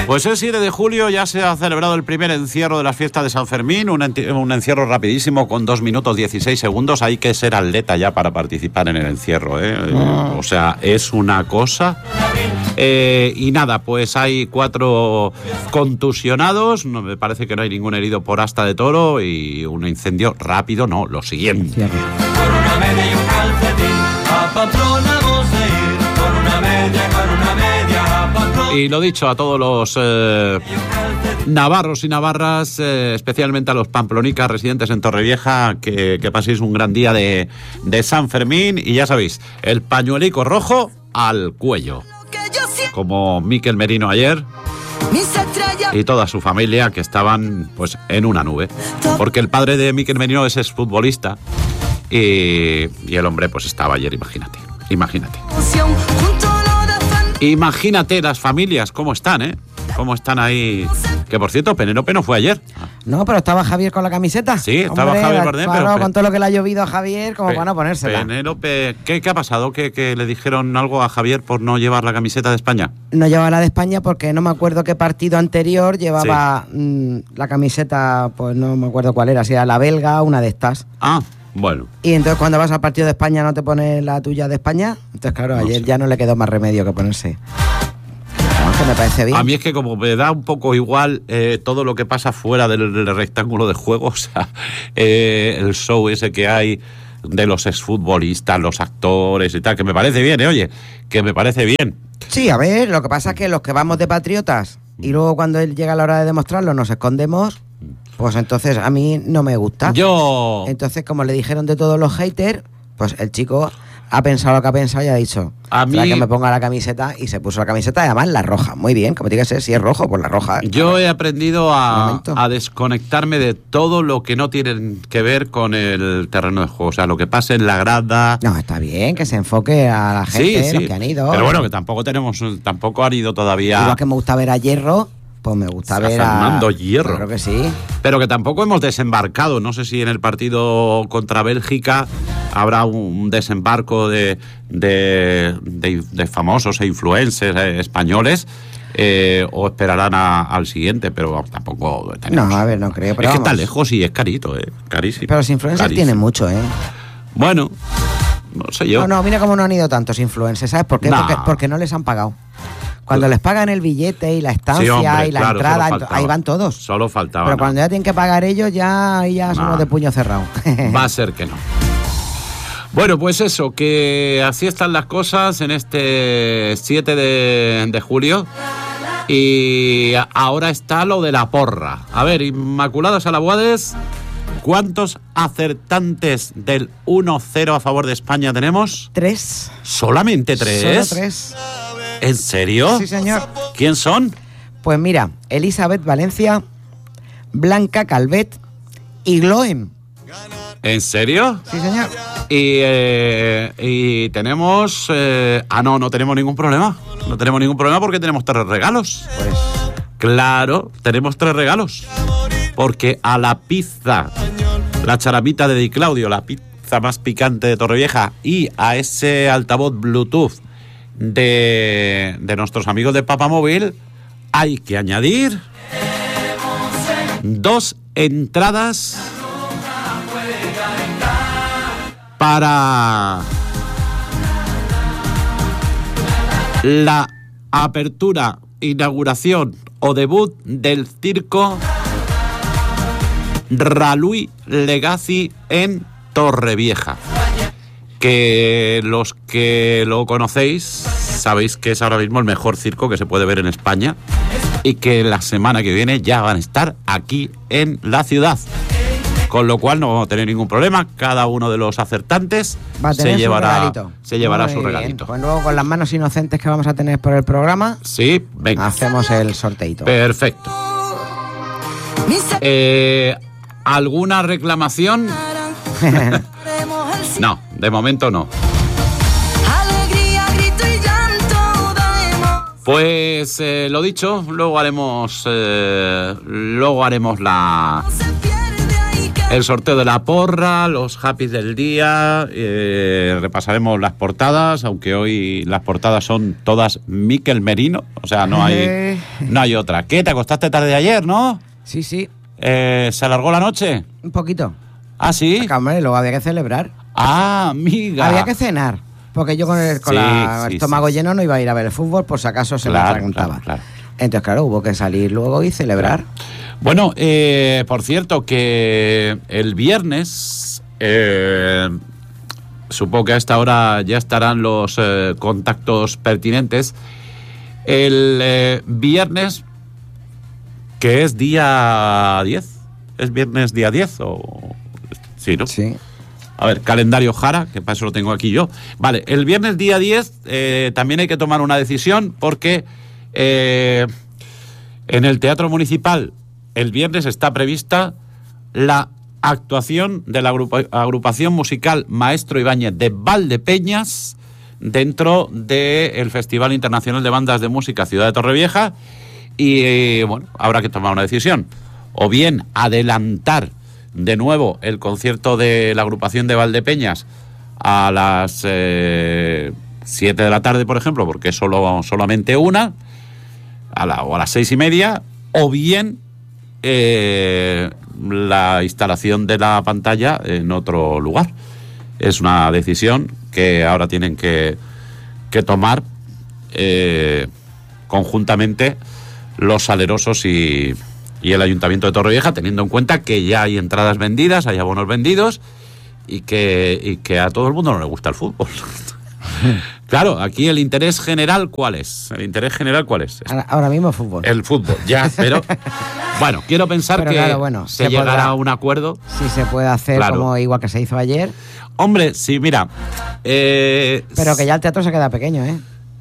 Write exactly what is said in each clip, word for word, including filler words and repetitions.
Pues el siete de julio ya se ha celebrado el primer encierro de las fiestas de San Fermín, un, enti- un encierro rapidísimo con dos minutos dieciséis segundos. Hay que ser atleta ya para participar en el encierro, ¿eh? Ah. O sea, es una cosa. Eh, y nada, pues hay cuatro contusionados, no, me parece que no hay ningún herido por asta de toro y un incendio rápido, no, lo siguiente. Con una media y un calcetín, a patrona vamos a ir, con una media, con una media, a patrona. Y lo dicho a todos los eh, navarros y navarras, eh, especialmente a los pamplonicas residentes en Torrevieja, que, que paséis un gran día de, de San Fermín. Y ya sabéis, el pañuelico rojo al cuello, como Miquel Merino ayer y toda su familia, que estaban pues en una nube, porque el padre de Miquel Merino es exfutbolista y, y el hombre pues estaba ayer, imagínate, imagínate. Imagínate las familias, cómo están, ¿eh? Cómo están ahí. Que por cierto, Penélope no fue ayer. No, pero estaba Javier con la camiseta. Sí, estaba Hombre, Javier Bardem, claro, pero... con todo lo que le ha llovido a Javier, como van a ponérsela. Penélope, ¿qué, ¿qué ha pasado? ¿Que, ¿Que le dijeron algo a Javier por no llevar la camiseta de España? No llevaba la de España porque no me acuerdo qué partido anterior llevaba sí. mmm, la camiseta, pues no me acuerdo cuál era, si era la belga, una de estas. Ah, bueno. Y entonces cuando vas al partido de España no te pones la tuya de España. Entonces claro, no ayer sé. Ya no le quedó más remedio que ponerse. Que me parece bien. A mí es que como me da un poco igual eh, todo lo que pasa fuera del, del rectángulo de juego, o sea, eh, el show ese que hay de los exfutbolistas, los actores y tal, que me parece bien, ¿eh? Oye, que me parece bien. Sí, a ver, lo que pasa es que los que vamos de patriotas y luego cuando llega la hora de demostrarlo nos escondemos, pues entonces a mí no me gusta. Yo... Entonces, como le dijeron de todos los haters, pues el chico... ha pensado lo que ha pensado y ha dicho a mí que me ponga la camiseta, y se puso la camiseta y además la roja, muy bien, como tiene que ser, si es rojo, pues la roja. Yo claro. He aprendido a, a desconectarme de todo lo que no tiene que ver con el terreno de juego, o sea, lo que pase en la grada. No, está bien, que se enfoque a la gente, sí, sí. los que han ido. Pero bueno, que tampoco tenemos, tampoco han ido todavía. Igual que me gusta ver a Hierro, pues me gusta a ver Fernando a... Hierro. Creo que sí. Pero que tampoco hemos desembarcado. No sé si en el partido contra Bélgica habrá un desembarco de, de, de, de famosos e influencers eh, españoles eh, o esperarán a, al siguiente, pero tampoco tenemos. No, a ver, no creo. Pero es vamos. Que está lejos y es carito, eh, carísimo. Pero los influencers carísimo. Tienen mucho, ¿eh? Bueno, no sé yo. No, no, mira cómo no han ido tantos influencers, ¿sabes por qué? Nah. Porque, porque no les han pagado. Cuando les pagan el billete y la estancia sí, hombre, y la claro, entrada, ahí van todos. Solo faltaba. Pero no. cuando ya tienen que pagar ellos, ya, ya somos nah. de puño cerrado. Va a ser que no. Bueno, pues eso, que así están las cosas en este siete de julio. Y ahora está lo de la porra. A ver, Inmaculada Salabuades, ¿cuántos acertantes del uno cero a favor de España tenemos? Tres. ¿Solamente tres? Solo tres. ¿En serio? Sí, señor. ¿Quién son? Pues mira, Elizabeth Valencia, Blanca Calvet y Gloem. ¿En serio? Sí, señor. Y, eh, y tenemos... Eh, ah, no, no tenemos ningún problema. No tenemos ningún problema porque tenemos tres regalos. Pues... Claro, tenemos tres regalos. Porque a la pizza, la charamita de Di Claudio, la pizza más picante de Torrevieja, y a ese altavoz Bluetooth de, de nuestros amigos de Papamóvil, hay que añadir dos entradas para la apertura, inauguración o debut del circo Ralui Legacy en Torrevieja. Que los que lo conocéis sabéis que es ahora mismo el mejor circo que se puede ver en España y que la semana que viene ya van a estar aquí en la ciudad. Con lo cual no vamos a tener ningún problema. Cada uno de los acertantes va a tener se llevará, su regalito. Se llevará Muy su bien. regalito. Pues luego con las manos inocentes que vamos a tener por el programa, sí, venga, hacemos el sorteito. Perfecto. Eh, ¿Alguna reclamación? No, de momento no. Pues eh, lo dicho, luego haremos, eh, luego haremos la el sorteo de la porra, los happy del día, eh, repasaremos las portadas, aunque hoy las portadas son todas Mikel Merino, o sea, no hay, no hay otra. ¿Qué? ¿Te acostaste tarde ayer, no? Sí, sí. Eh, ¿Se alargó la noche? Un poquito. ¿Ah, sí? Acá, hombre, luego había que celebrar. Ah, amiga. Había que cenar. Porque yo con el, con Sí, la- el sí, estómago sí, lleno no iba a ir a ver el fútbol, por si acaso se Claro, me atragantaba. claro, claro. Entonces, claro, hubo que salir luego y celebrar. Bueno, eh, por cierto, que el viernes, eh, supongo que a esta hora ya estarán los eh, contactos pertinentes. El eh, viernes, que es día diez, ¿es viernes día diez o...? Sí, ¿no? Sí. A ver, calendario Jara, que para eso lo tengo aquí yo. Vale, el viernes día diez eh, también hay que tomar una decisión porque eh, en el Teatro Municipal el viernes está prevista la actuación de la agrupa- agrupación musical Maestro Ibáñez de Valdepeñas dentro del Festival Internacional de Bandas de Música Ciudad de Torrevieja y, eh, bueno, habrá que tomar una decisión. O bien adelantar de nuevo el concierto de la agrupación de Valdepeñas a las eh, siete de la tarde, por ejemplo, porque es solo, solamente una, a la, o a las seis y media, o bien eh, la instalación de la pantalla en otro lugar. Es una decisión que ahora tienen que, que tomar eh, conjuntamente los salerosos y... y el Ayuntamiento de Torrevieja, teniendo en cuenta que ya hay entradas vendidas, hay abonos vendidos y que, y que a todo el mundo no le gusta el fútbol. Claro, aquí el interés general, ¿cuál es? ¿El interés general cuál es? Ahora, ahora mismo fútbol. El fútbol, ya, pero... Bueno, quiero pensar Pero que claro, bueno, se, se llegará podrá- a un acuerdo. Si se puede hacer Claro. como igual que se hizo ayer, Hombre, sí, mira... eh, pero que ya el teatro se queda pequeño, ¿eh?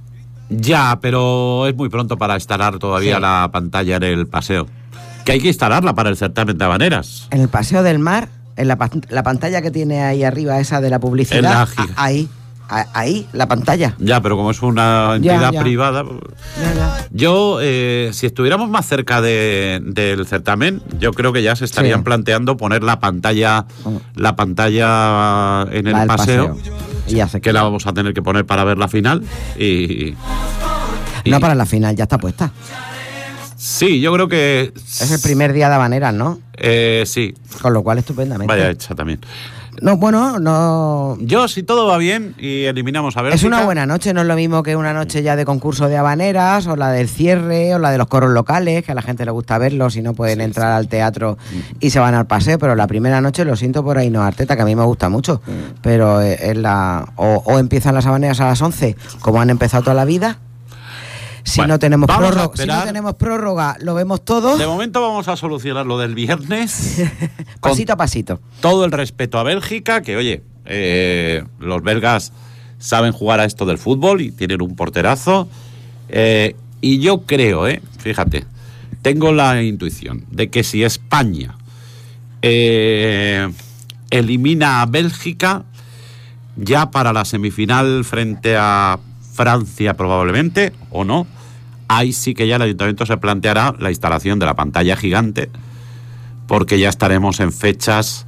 Ya, pero es muy pronto para instalar todavía Sí. la pantalla en el paseo. Que hay que instalarla para el certamen de habaneras. En el Paseo del Mar, en la, pan- la pantalla que tiene ahí arriba, esa de la publicidad, En la a- giga. ahí, a- ahí, la pantalla. Ya, pero como es una Ya, entidad ya. privada... Ya, ya. Yo, eh, si estuviéramos más cerca de- del certamen, yo creo que ya se estarían Sí. planteando poner la pantalla, Mm. la pantalla en el La del paseo, Y ya se que queda. la vamos a tener que poner para ver la final. Y, y- No para la final, ya está puesta. sí, yo creo que Es el primer día de habaneras, ¿no? eh, sí, Con lo cual, estupendamente. vaya hecha también. No, bueno, no... Yo, si todo va bien y eliminamos a Bélgica... Es una buena noche, no es lo mismo que una noche ya de concurso de habaneras, o la del cierre, o la de los coros locales, que a la gente le gusta verlos y no pueden Sí, entrar sí. al teatro y se van al paseo, pero la primera noche, lo siento por ahí, no Arteta, que a mí me gusta mucho, pero eh, es la... O, o empiezan las habaneras a las once, como han empezado toda la vida. Si, Bueno, no tenemos vamos a prórroga, si no esperar. tenemos prórroga, lo vemos todo, De momento vamos a solucionar lo del viernes. con pasito a pasito. todo el respeto a Bélgica, que oye, eh, los belgas saben jugar a esto del fútbol y tienen un porterazo. Eh, y yo creo, eh, fíjate, tengo la intuición de que si España eh, elimina a Bélgica, ya para la semifinal frente a Francia probablemente, o no, ahí sí que ya el ayuntamiento se planteará la instalación de la pantalla gigante, porque ya estaremos en fechas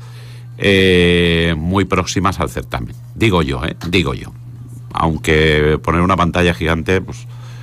eh, muy próximas al certamen. Digo yo, ¿eh? Digo yo. Aunque poner una pantalla gigante pues,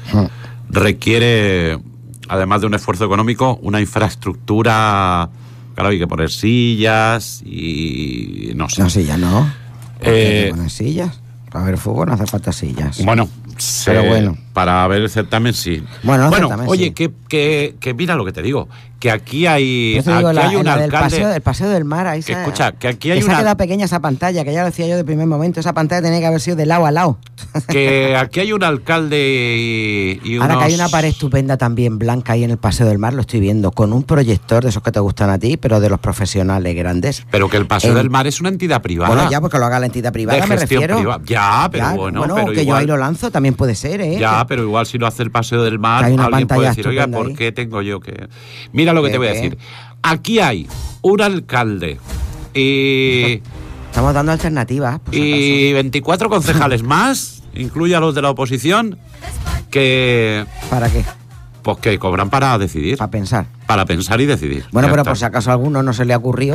requiere, además de un esfuerzo económico, una infraestructura. Claro, hay que poner sillas y no sé. No, sillas no. Eh, Eh, poner sillas. Para ver fútbol no hace falta sillas. Bueno, Pero se- bueno. para ver el certamen sí. Bueno, el bueno certamen, oye, sí. que, que, que mira lo que te digo, que aquí hay, Por eso aquí digo, la, hay un la del alcalde. paseo, el paseo del mar, ahí que se- escucha, que aquí hay esa una- queda pequeña esa pantalla, que ya lo decía yo de primer momento, esa pantalla tenía que haber sido de lado a lado. que aquí hay un alcalde y, y Ahora unos... que hay una pared estupenda también blanca ahí en el paseo del mar, lo estoy viendo, con un proyector de esos que te gustan a ti, pero de los profesionales grandes. Pero que el Paseo En- del Mar es una entidad privada. Bueno, ya porque lo haga la entidad privada, de me gestión refiero. privada. Ya, pero Ya, bueno, pero que yo igual, ahí lo lanzo, también puede ser, ¿eh? Ya, Que- pero igual si lo hace el Paseo del Mar, Que hay una alguien puede pantalla decir, oiga, estupenda ¿por ahí. qué tengo yo que...? Mira lo que ¿Qué, te voy a qué? decir. Aquí hay un alcalde y, Estamos dando alternativas, por si y veinticuatro concejales más, incluye a los de la oposición, que acaso. ¿Para qué? pues que cobran para decidir, Para pensar. para pensar y decidir. Bueno, Ya pero está. por si acaso a alguno no se le ha ocurrido,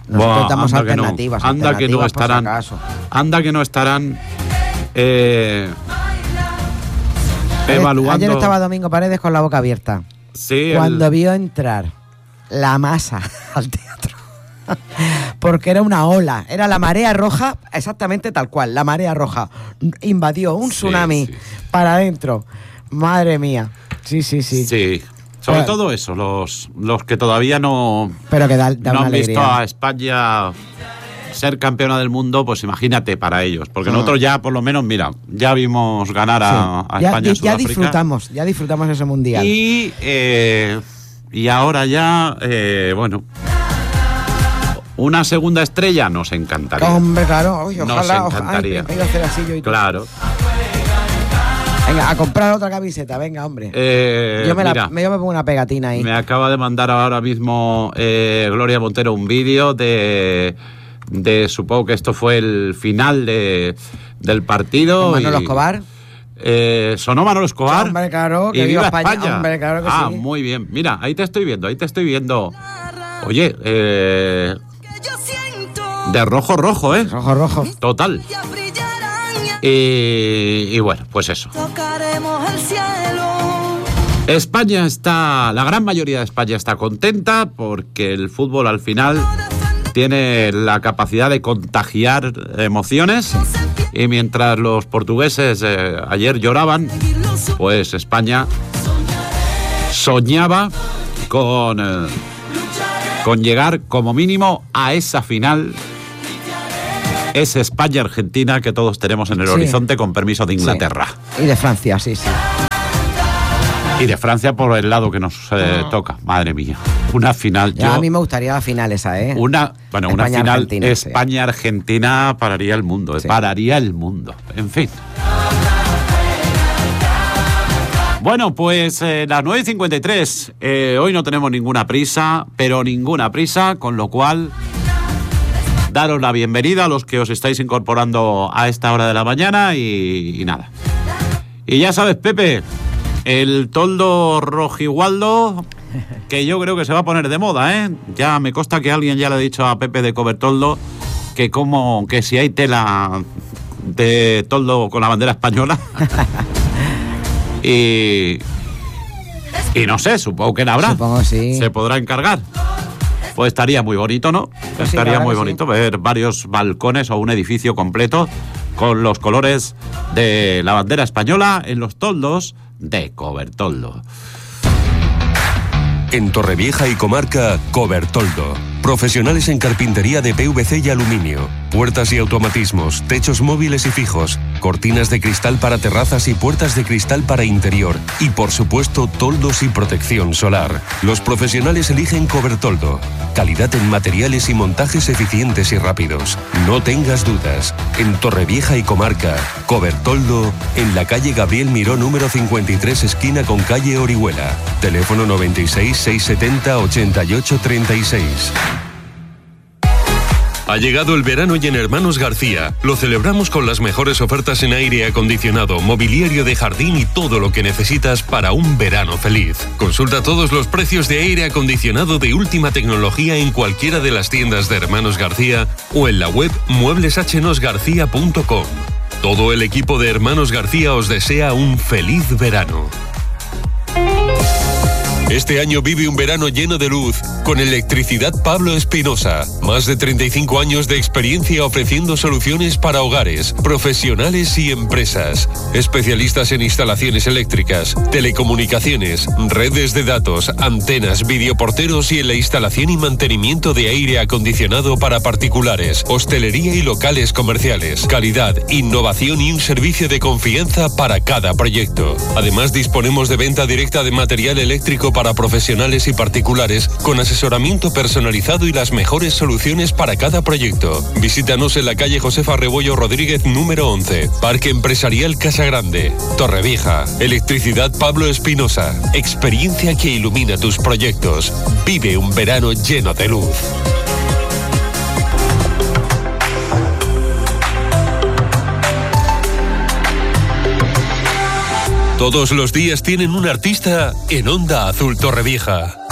Nosotros Buah, damos anda que no. alternativas. Anda que no alternativas por si estarán. acaso. Anda que no estarán eh, Ayer- evaluando. Ayer estaba Domingo Paredes con la boca abierta. Sí, Cuando el- vio entrar la masa al teatro. Porque era una ola, era la marea roja, exactamente tal cual, la marea roja. Invadió un Sí, tsunami sí. para adentro. Madre mía. Sí, sí, sí. Sí. Sobre Bueno. todo eso, los, los que todavía no, Pero que da, da no una han visto alegría. a España ser campeona del mundo, pues imagínate para ellos. Porque Ah. nosotros ya, por lo menos, mira, ya vimos ganar a, Sí. a ya, España ya en Sudáfrica. disfrutamos, ya disfrutamos ese mundial. Y, eh, y ahora ya, eh, bueno, una segunda estrella nos encantaría. Hombre, claro, uy, Nos ojalá, ojalá. encantaría. Ay, me iba a hacer así yo y tú. Claro. Venga, a comprar otra camiseta, venga, hombre. Eh, yo, me la, mira, me, yo me pongo una pegatina ahí. me acaba de mandar ahora mismo eh, Gloria Montero un vídeo de, de, supongo que esto fue el final de, del partido. ¿Con Manolo y- Escobar? Eh, sonó Manolo Escobar. Hombre, claro, que y viva viva España. España. Hombre, claro que ah, sí. muy bien. Mira, ahí te estoy viendo, ahí te estoy viendo. Oye, eh, de rojo rojo, ¿eh? Rojo, rojo. Total. Y, y bueno, pues eso. Tocaremos el cielo. España está, la gran mayoría de España está contenta porque el fútbol al final tiene la capacidad de contagiar emociones y mientras los portugueses eh, ayer lloraban, pues España soñaba con, eh, con llegar como mínimo a esa final. Es España-Argentina que todos tenemos en el Sí. horizonte con permiso de Inglaterra. Sí. Y de Francia, sí, sí. Y de Francia por el lado que nos eh, toca. Madre mía. Una final. Ya, yo- a mí me gustaría la final esa, ¿eh? Una, bueno, una final España-Argentina, sí. España-Argentina pararía el mundo. eh, Sí. Pararía el mundo. En fin. Bueno, pues eh, las nueve y cincuenta y tres. Eh, hoy no tenemos ninguna prisa, pero ninguna prisa, con lo cual daros la bienvenida a los que os estáis incorporando a esta hora de la mañana y, y nada. Y ya sabes, Pepe, el toldo rojigualdo, que yo creo que se va a poner de moda, ¿eh? Ya me consta que alguien ya le ha dicho a Pepe de Cobertoldo que como que si hay tela de toldo con la bandera española. y y no sé, supongo que la habrá. Supongo, sí. Se podrá encargar. Pues estaría muy bonito, ¿no? Pues sí, estaría la verdad muy que bonito ver varios balcones o un edificio completo con los colores de la bandera española en los toldos de Cobertoldo. En Torrevieja y Comarca, Cobertoldo. Profesionales en carpintería de P V C y aluminio, puertas y automatismos, techos móviles y fijos, cortinas de cristal para terrazas y puertas de cristal para interior y, por supuesto, toldos y protección solar. Los profesionales eligen Cobertoldo. Calidad en materiales y montajes eficientes y rápidos. No tengas dudas. En Torrevieja y Comarca, Cobertoldo, en la calle Gabriel Miró número cincuenta y tres, esquina con calle Orihuela. Teléfono noventa y seis, seiscientos setenta, ochenta y ocho treinta y seis. Ha llegado el verano y en Hermanos García lo celebramos con las mejores ofertas en aire acondicionado, mobiliario de jardín y todo lo que necesitas para un verano feliz. Consulta todos los precios de aire acondicionado de última tecnología en cualquiera de las tiendas de Hermanos García o en la web muebles h nos garcía punto com. Todo el equipo de Hermanos García os desea un feliz verano. Este año vive un verano lleno de luz con Electricidad Pablo Espinosa. Más de treinta y cinco años de experiencia ofreciendo soluciones para hogares, profesionales y empresas. Especialistas en instalaciones eléctricas, telecomunicaciones, redes de datos, antenas, videoporteros y en la instalación y mantenimiento de aire acondicionado para particulares, hostelería y locales comerciales. Calidad, innovación y un servicio de confianza para cada proyecto. Además, disponemos de venta directa de material eléctrico para profesionales y particulares con asesoramiento personalizado y las mejores soluciones para cada proyecto. Visítanos en la calle Josefa Rebollo Rodríguez número once, Parque Empresarial Casa Grande, Torrevieja. Electricidad Pablo Espinosa, experiencia que ilumina tus proyectos. Vive un verano lleno de luz. Todos los días tienen un artista en Onda Azul Torrevieja.